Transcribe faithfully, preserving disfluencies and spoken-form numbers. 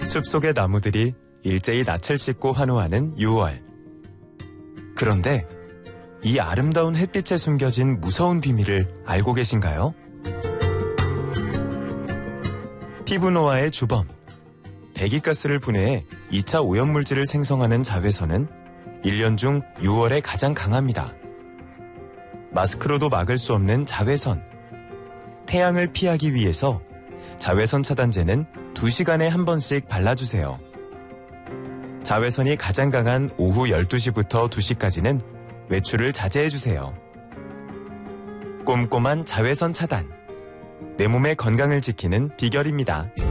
숲속의 나무들이 일제히 낯을 씻고 환호하는 유월. 그런데 이 아름다운 햇빛에 숨겨진 무서운 비밀을 알고 계신가요? 피부 노화의 주범, 배기가스를 분해해 이 차 오염물질을 생성하는 자외선은 일 년 중 유월에 가장 강합니다. 마스크로도 막을 수 없는 자외선. 태양을 피하기 위해서 자외선 차단제는 두 시간에 한 번씩 발라주세요. 자외선이 가장 강한 오후 열두 시부터 두 시까지는 외출을 자제해주세요. 꼼꼼한 자외선 차단. 내 몸의 건강을 지키는 비결입니다.